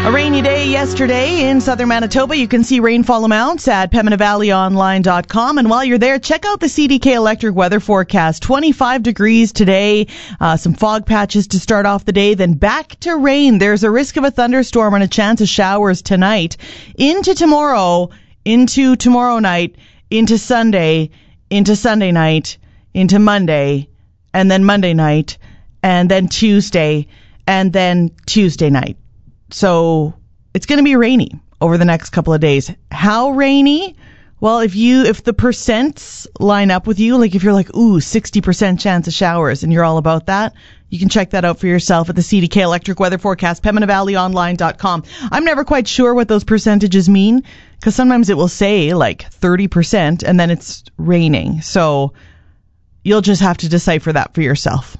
A rainy day yesterday in southern Manitoba. You can see rainfall amounts at PembinaValleyOnline.com. And while you're there, check out the CDK Electric weather forecast. 25 degrees today, some fog patches to start off the day, then back to rain. There's a risk of a thunderstorm and a chance of showers tonight. Into tomorrow night, into Sunday night, into Monday, and then Monday night, and then Tuesday, and then Tuesday night. So it's going to be rainy over the next couple of days. How rainy? Well, if the percents line up with you, like if you're like, 60% chance of showers and you're all about that, you can check that out for yourself at the CDK Electric weather forecast, PembinaValleyOnline.com. I'm never quite sure what those percentages mean because sometimes it will say like 30% and then it's raining. So you'll just have to decipher that for yourself.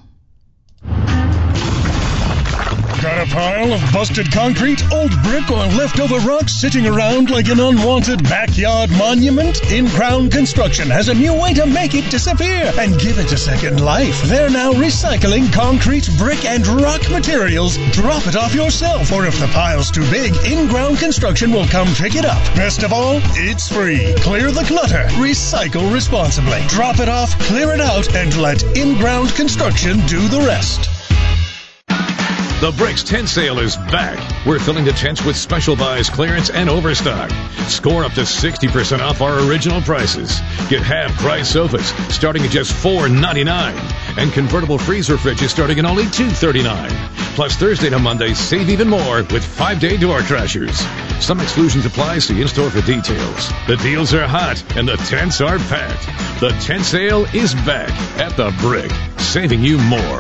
Got a pile of busted concrete, old brick, or leftover rocks sitting around like an unwanted backyard monument? In-Ground Construction has a new way to make it disappear and give it a second life. They're now recycling concrete, brick, and rock materials. Drop it off yourself, or if the pile's too big, In-Ground Construction will come pick it up. Best of all, it's free. Clear the clutter. Recycle responsibly. Drop it off, clear it out, and let In-Ground Construction do the rest. The Bricks tent sale is back. We're filling the tents with special buys, clearance, and overstock. Score up to 60% off our original prices. Get half-price sofas starting at just $4.99. And convertible freezer fridges starting at only $2.39. Plus, Thursday to Monday, save even more with 5-day door crashers. Some exclusions apply, so in-store for details. The deals are hot, and the tents are packed. The tent sale is back at The Brick, saving you more.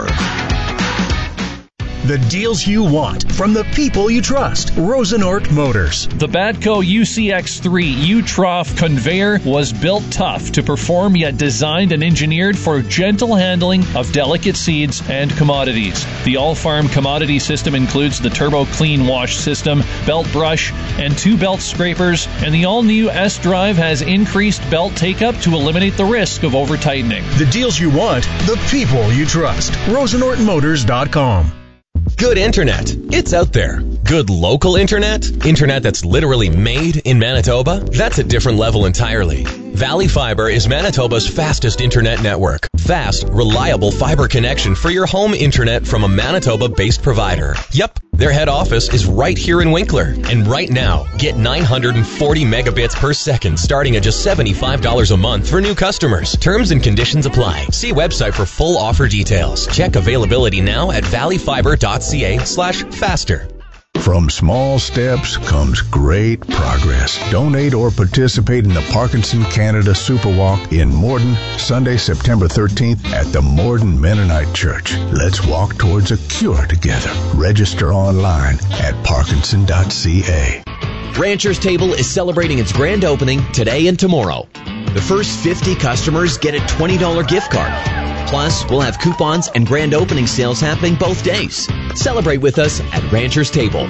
The deals you want from the people you trust. Rosenort Motors. The Badco UCX3 U-Trough conveyor was built tough to perform, yet designed and engineered for gentle handling of delicate seeds and commodities. The All-Farm commodity system includes the Turbo Clean Wash system, belt brush, and 2 belt scrapers, and the all-new S-Drive has increased belt take-up to eliminate the risk of over-tightening. The deals you want, the people you trust. RosenortMotors.com. Good internet. It's out there. Good local internet? Internet that's literally made in Manitoba? That's a different level entirely. Valley Fiber is Manitoba's fastest internet network. Fast, reliable fiber connection for your home internet from a Manitoba-based provider. Yep, their head office is right here in Winkler. And right now, get 940 megabits per second starting at just $75 a month for new customers. Terms and conditions apply. See website for full offer details. Check availability now at valleyfiber.ca/faster. From small steps comes great progress. Donate or participate in the Parkinson Canada Super Walk in Morden, Sunday, September 13th at the Morden Mennonite Church. Let's walk towards a cure together. Register online at parkinson.ca. Rancher's Table is celebrating its grand opening today and tomorrow. The first 50 customers get a $20 gift card. Plus, we'll have coupons and grand opening sales happening both days. Celebrate with us at Rancher's Table.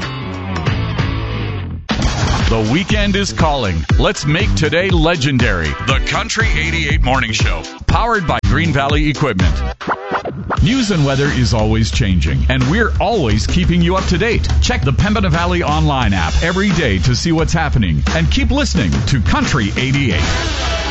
The weekend is calling. Let's make today legendary. The Country 88 Morning Show, powered by Green Valley Equipment. News and weather is always changing, and we're always keeping you up to date. Check the Pembina Valley Online app every day to see what's happening, and keep listening to Country 88.